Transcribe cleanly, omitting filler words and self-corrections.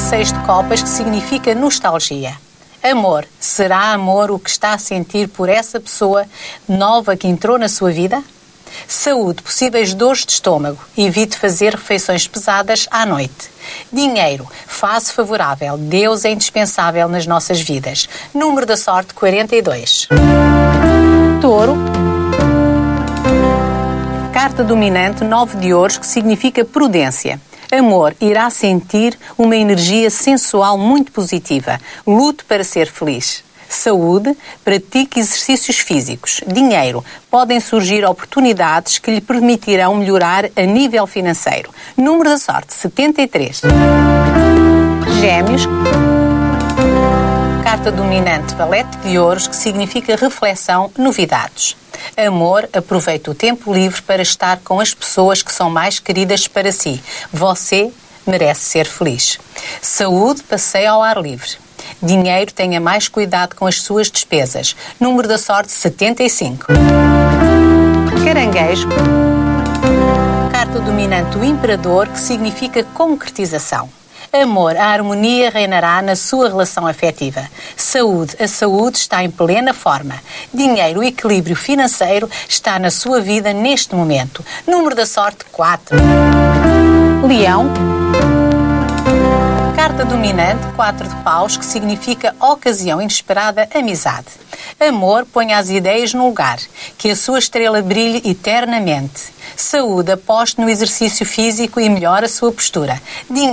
Seis de copas, que significa nostalgia. Amor. Será amor o que está a sentir por essa pessoa nova que entrou na sua vida? Saúde. Possíveis dores de estômago. Evite fazer refeições pesadas à noite. Dinheiro. Fase favorável. Deus é indispensável nas nossas vidas. Número da sorte 42. Touro. Carta dominante 9 de ouros, que significa prudência. Amor. Irá sentir uma energia sensual muito positiva. Lute para ser feliz. Saúde. Pratique exercícios físicos. Dinheiro. Podem surgir oportunidades que lhe permitirão melhorar a nível financeiro. Número da sorte 73. Gêmeos. Carta dominante valete de ouros, que significa reflexão, novidades. Amor. Aproveite o tempo livre para estar com as pessoas que são mais queridas para si. Você merece ser feliz. Saúde. Passeio ao ar livre. Dinheiro. Tenha mais cuidado com as suas despesas. Número da sorte 75. Caranguejo. Carta dominante o imperador, que significa concretização. Amor. A harmonia reinará na sua relação afetiva. Saúde. A saúde está em plena forma. Dinheiro. O equilíbrio financeiro está na sua vida neste momento. Número da sorte 4. Leão. Carta dominante 4 de paus, que significa ocasião inesperada, amizade. Amor. Ponha as ideias no lugar. Que a sua estrela brilhe eternamente. Saúde. Aposte no exercício físico e melhore a sua postura. Dinheiro.